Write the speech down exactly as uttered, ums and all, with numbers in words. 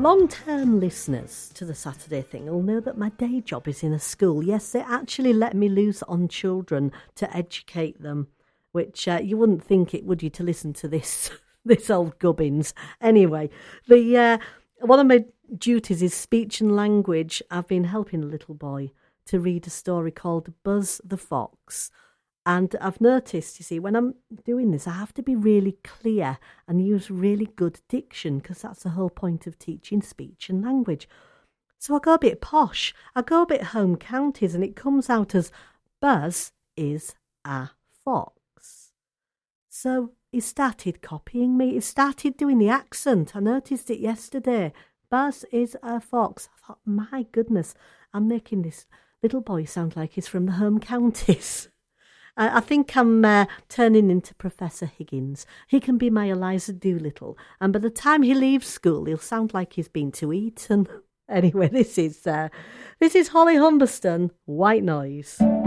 Long-term listeners to the Saturday thing will know that my day job is in a school. Yes, they actually let me loose on children to educate them, which uh, you wouldn't think it, would you, to listen to this this old gubbins. Anyway, the uh, one of my duties is speech and language. I've been helping a little boy to read a story called Buzz the Fox. And I've noticed, you see, when I'm doing this, I have to be really clear and use really good diction, because that's the whole point of teaching speech and language. So I go a bit posh, I go a bit home counties, and it comes out as Buzz is a fox. So he started copying me. He started doing the accent. I noticed it yesterday. Buzz is a fox. I thought, my goodness, I'm making this little boy sound like he's from the home counties. I think I'm uh, turning into Professor Higgins. He can be my Eliza Doolittle. And by the time he leaves school, he'll sound like he's been to Eton. Anyway, this is, uh, this is Holly Humberston, White Noise.